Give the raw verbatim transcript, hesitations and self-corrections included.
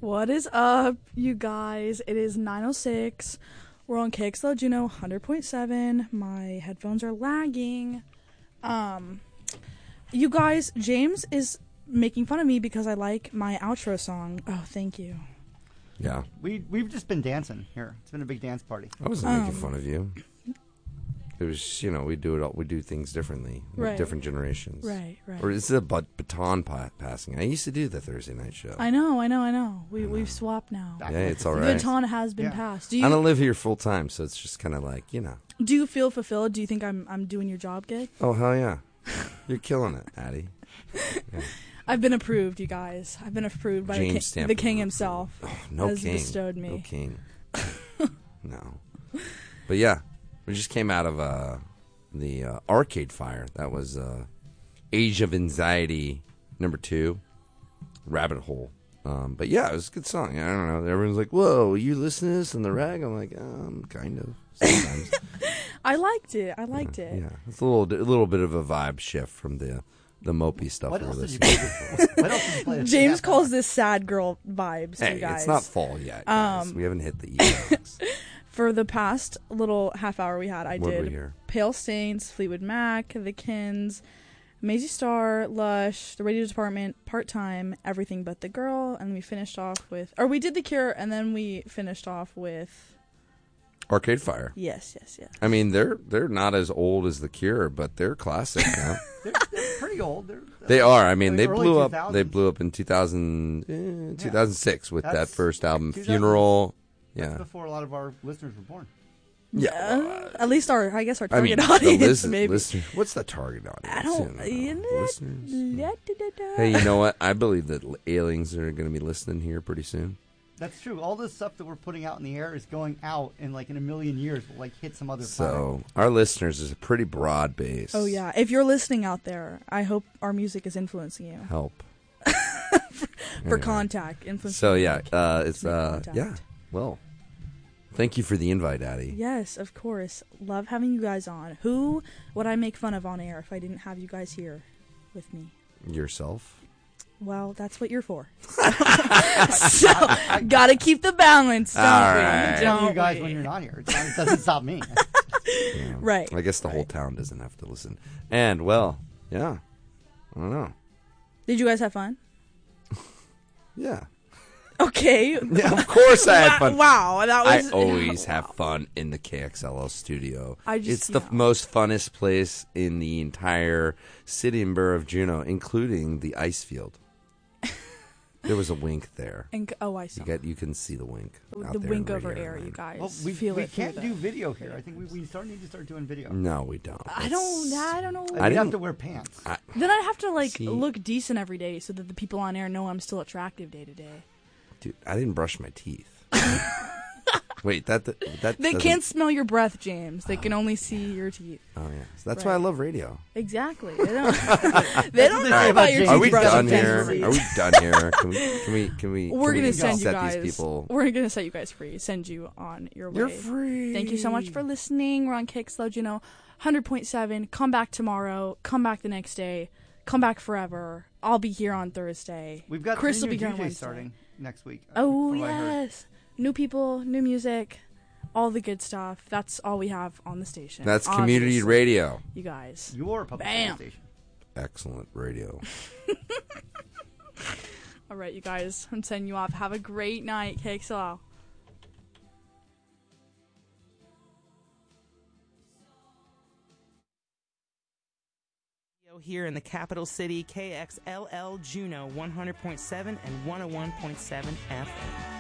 What is up, you guys? It is nine oh six. We're on K X L Juno one hundred point seven. My headphones are lagging. Um, you guys, James is making fun of me because I like my outro song. Oh, thank you. Yeah. We, we've just been dancing here. It's been a big dance party. I wasn't Um, making fun of you. It was, you know, we do it all, we do things differently. with Right. Different generations. Right, right. Or is it a bat- baton pa- passing? I used to do the Thursday night show. I know, I know, I know. We, we've swapped now. Back Yeah, when it's the- all The right. baton has been Yeah. passed. Do I you don't live here full time, so it's just kind of like, you know. do you feel fulfilled? Do you think I'm I'm doing your job good? Oh, hell yeah. You're killing it, Addie. Yeah. I've been approved, you guys. I've been approved by the James king, stamped the of king approval. himself. Oh, no has king. bestowed me. No king. No. But yeah, we just came out of uh, the uh, Arcade Fire. That was uh, Age of Anxiety number two, Rabbit Hole. Um, but yeah, it was a good song. I don't know. Everyone's like, "Whoa, you listen to this in the rag?" I'm like, um, kind of. Sometimes. I liked it. I liked yeah, it. Yeah, it's a little, a little bit of a vibe shift from the the mopey stuff What we're else did you listening. play before? What else did you play? James Yeah, calls this sad girl vibes, Hey, you guys. it's not fall yet. Guys. Um, we haven't hit the equinox. For the past little half hour we had, I What did we did hear? Pale Saints, Fleetwood Mac, The Kins, Maisie Star, Lush, The Radio Department, Part Time, Everything But the Girl, and we finished off with, or we did The Cure, and then we finished off with, Arcade Fire. yes, yes, yes. I mean, they're they're not as old as The Cure, but they're classic now. They're, they're pretty old. They're, They are. I mean, Like they early blew up. two thousands. They blew up in two thousand, eh, two thousand six with that That's first album, two thousand Funeral. That's Yeah, before a lot of our listeners were born. yeah. Uh, well, at least our, I guess our I mean, target the audience, listen, maybe. listener- what's the target audience? I don't, You know, you listeners. know, Hey, you know what? I believe that aliens are going to be listening here pretty soon. That's true. All this stuff that we're putting out in the air is going out, and like in a million years, will like hit some other planet. So our listeners is a pretty broad base. Oh yeah, if you're listening out there, I hope our music is influencing you Help. for Anyway. contact. Influencing So yeah, music. uh, it's Make uh, contact. yeah. Well, thank you for the invite, Addie. Yes, of course. Love having you guys on. Who would I make fun of on air if I didn't have you guys here with me? Yourself. Well, that's what you're for. So, gotta keep the balance, don't All we? right. Tell Don't you guys we? when you're not here. It's not, it doesn't stop me. Yeah. Right. I guess the whole right. town doesn't have to listen. And well, yeah. I don't know. Did you guys have fun? Yeah. Okay. Yeah, of course I had Wow, fun. wow, that I was. always have wow. fun in the K X L O studio. I just, it's you the know. most funnest place in the entire city and borough of Juneau, including the ice field. There was a wink there. And, oh, I saw. You got, you can see the wink. out the there wink in over radio air, land. you guys. Well, we, feel we it through can't the- do video here. I think we, we start need to start doing video. No, we don't. I don't. I don't know. Like, Mm. I we have didn't- to wear pants. I, Then I'd have to like See- look decent every day so that the people on air know I'm still attractive day to day. dude, I didn't brush my teeth. Wait, that that, that They doesn't- can't smell your breath, James. They can only see your teeth. Oh yeah, so that's why I Right. love radio. Exactly. They don't, they don't they know say about about your James. Are teeth we brushing done here? tendencies. Are we done here? Can we? Can we? Can we? We're can gonna we send you set guys. these people? We're gonna set you guys free. Send you on your way. You're free. Thank you so much for listening. We're on K X L O Juno, one hundred point seven. Come back tomorrow. Come back the next day. Come back forever. I'll be here on Thursday. We've got Chris three will be new here on D Js Wednesday. starting next week. Oh from what I heard. yes, new people, new music, all the good stuff. That's all we have on the station. That's community obviously. radio. You guys. Your public Bam. station. Excellent radio. All right, you guys. I'm sending you off. Have a great night, K X L O. Here in the capital city, K X L L Juneau, one hundred point seven and one oh one point seven F M.